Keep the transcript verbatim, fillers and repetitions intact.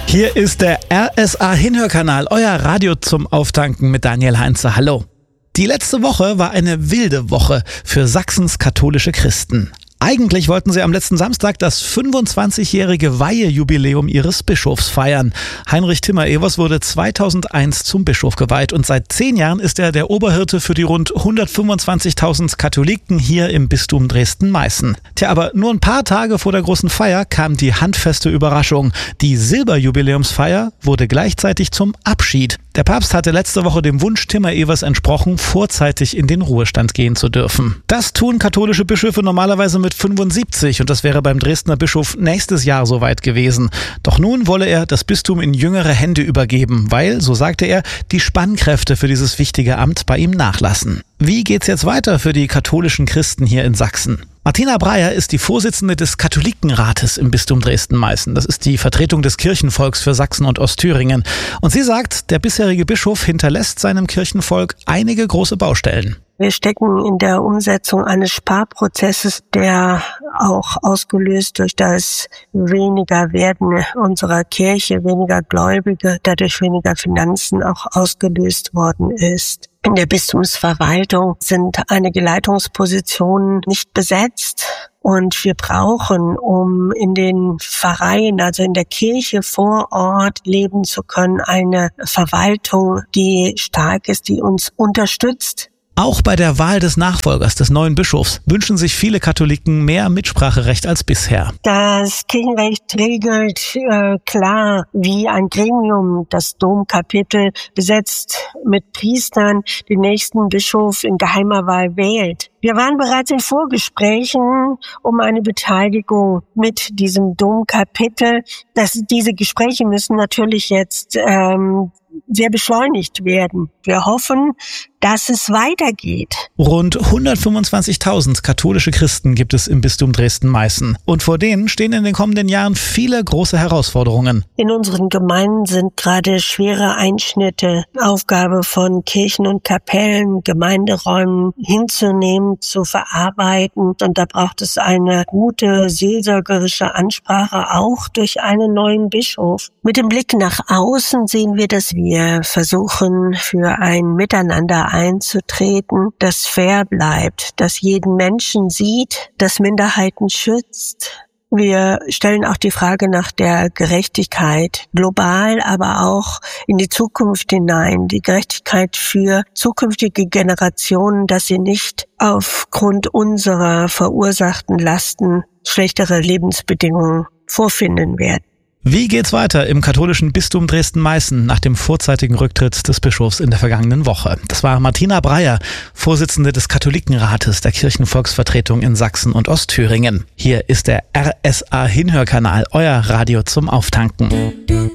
Hier ist der R S A-Hinhörkanal, euer Radio zum Auftanken mit Daniel Heinze. Hallo. Die letzte Woche war eine wilde Woche für Sachsens katholische Christen. Eigentlich wollten sie am letzten Samstag das fünfundzwanzigjährige Weihejubiläum ihres Bischofs feiern. Heinrich Timmer-Evers wurde zweitausendeins zum Bischof geweiht und seit zehn Jahren ist er der Oberhirte für die rund hundertfünfundzwanzigtausend Katholiken hier im Bistum Dresden-Meißen. Tja, aber nur ein paar Tage vor der großen Feier kam die handfeste Überraschung. Die Silberjubiläumsfeier wurde gleichzeitig zum Abschied. Der Papst hatte letzte Woche dem Wunsch Timmer-Evers entsprochen, vorzeitig in den Ruhestand gehen zu dürfen. Das tun katholische Bischöfe normalerweise mit fünfundsiebzig und das wäre beim Dresdner Bischof nächstes Jahr soweit gewesen. Doch nun wolle er das Bistum in jüngere Hände übergeben, weil, so sagte er, die Spannkräfte für dieses wichtige Amt bei ihm nachlassen. Wie geht's jetzt weiter für die katholischen Christen hier in Sachsen? Martina Breyer ist die Vorsitzende des Katholikenrates im Bistum Dresden-Meißen. Das ist die Vertretung des Kirchenvolks für Sachsen und Ostthüringen. Und sie sagt, der bisherige Bischof hinterlässt seinem Kirchenvolk einige große Baustellen. Wir stecken in der Umsetzung eines Sparprozesses, der auch ausgelöst durch das weniger Werden unserer Kirche, weniger Gläubige, dadurch weniger Finanzen auch ausgelöst worden ist. In der Bistumsverwaltung sind einige Leitungspositionen nicht besetzt. Und wir brauchen, um in den Pfarreien, also in der Kirche vor Ort leben zu können, eine Verwaltung, die stark ist, die uns unterstützt. Auch bei der Wahl des Nachfolgers des neuen Bischofs wünschen sich viele Katholiken mehr Mitspracherecht als bisher. Das Kirchenrecht regelt äh, klar, wie ein Gremium, das Domkapitel, besetzt mit Priestern, den nächsten Bischof in geheimer Wahl wählt. Wir waren bereits in Vorgesprächen um eine Beteiligung mit diesem Domkapitel. Das, diese Gespräche müssen natürlich jetzt ähm, sehr beschleunigt werden. Wir hoffen, dass es weitergeht. Rund hundertfünfundzwanzigtausend katholische Christen gibt es im Bistum Dresden-Meißen. Und vor denen stehen in den kommenden Jahren viele große Herausforderungen. In unseren Gemeinden sind gerade schwere Einschnitte, Aufgabe von Kirchen und Kapellen, Gemeinderäumen hinzunehmen, zu verarbeiten. Und da braucht es eine gute seelsorgerische Ansprache, auch durch einen neuen Bischof. Mit dem Blick nach außen sehen wir, dass wir versuchen, für ein Miteinander einzutreten, das fair bleibt, das jeden Menschen sieht, das Minderheiten schützt. Wir stellen auch die Frage nach der Gerechtigkeit global, aber auch in die Zukunft hinein. Die Gerechtigkeit für zukünftige Generationen, dass sie nicht aufgrund unserer verursachten Lasten schlechtere Lebensbedingungen vorfinden werden. Wie geht's weiter im katholischen Bistum Dresden-Meißen nach dem vorzeitigen Rücktritt des Bischofs in der vergangenen Woche? Das war Martina Breyer, Vorsitzende des Katholikenrates der Kirchenvolksvertretung in Sachsen und Ostthüringen. Hier ist der R S A-Hinhörkanal, euer Radio zum Auftanken.